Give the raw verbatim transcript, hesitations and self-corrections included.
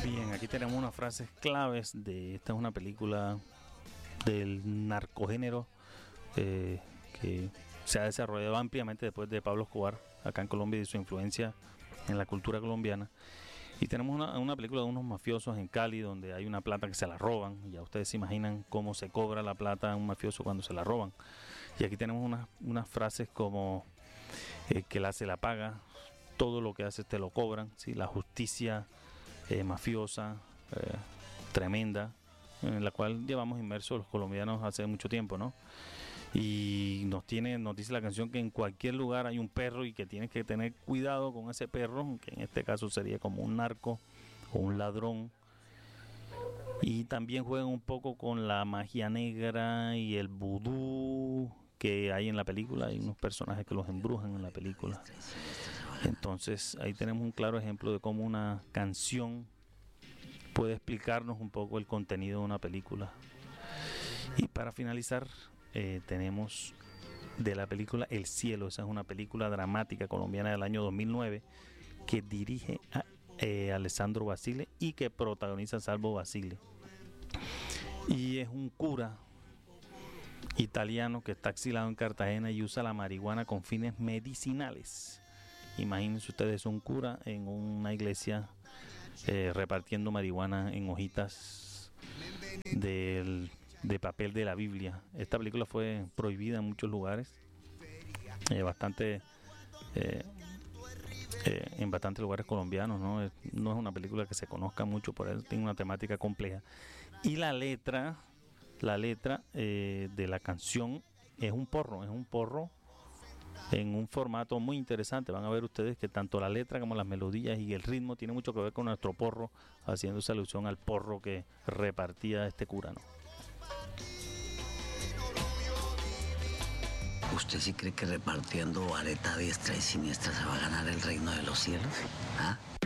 Bien, aquí tenemos unas frases claves de esta es una película del narcogénero eh, que se ha desarrollado ampliamente después de Pablo Escobar acá en Colombia y su influencia en la cultura colombiana. Y tenemos una, una película de unos mafiosos en Cali donde hay una plata que se la roban. Ya ustedes se imaginan cómo se cobra la plata a un mafioso cuando se la roban. Y aquí tenemos unas, unas frases como eh, que la se la paga, todo lo que haces te lo cobran, ¿sí? La justicia eh, mafiosa, eh, tremenda, en la cual llevamos inmersos los colombianos hace mucho tiempo, ¿no? Y nos tiene, nos dice la canción que en cualquier lugar hay un perro y que tienes que tener cuidado con ese perro, que en este caso sería como un narco o un ladrón. Y también juegan un poco con la magia negra y el vudú que hay en la película. Hay unos personajes que los embrujan en la película. Entonces ahí tenemos un claro ejemplo de cómo una canción puede explicarnos un poco el contenido de una película. Y para finalizar, eh, tenemos de la película El Cielo. Esa es una película dramática colombiana del año dos mil nueve que dirige a eh, Alessandro Basile y que protagoniza Salvo Basile. Y es un cura italiano que está exilado en Cartagena y usa la marihuana con fines medicinales. Imagínense ustedes un cura en una iglesia eh, repartiendo marihuana en hojitas del, de papel de la Biblia. Esta película fue prohibida en muchos lugares, eh, bastante eh, eh, en bastantes lugares colombianos, ¿no? Es, no es una película que se conozca mucho, por eso tiene una temática compleja. Y la letra, la letra eh, de la canción es un porro, es un porro en un formato muy interesante. Van a ver ustedes que tanto la letra como las melodías y el ritmo tiene mucho que ver con nuestro porro, haciéndose alusión al porro que repartía este cura, ¿no? ¿Usted sí cree que repartiendo vareta a diestra y siniestra se va a ganar el reino de los cielos? ¿Ah?